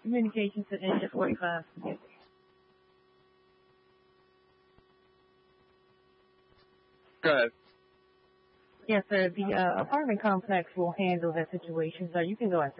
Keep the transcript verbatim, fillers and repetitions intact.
Communications to Engine forty-five. Good. Yes, sir. The uh, apartment complex will handle that situation, so you can go ahead.